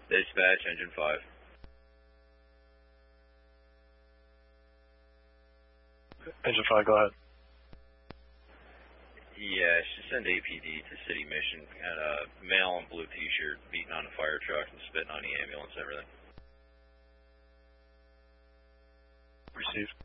Dispatch, engine 5. Engine 5, go ahead. Yeah, should send APD to City Mission. Got a male in blue t-shirt beating on a fire truck and spitting on the ambulance and everything. Received.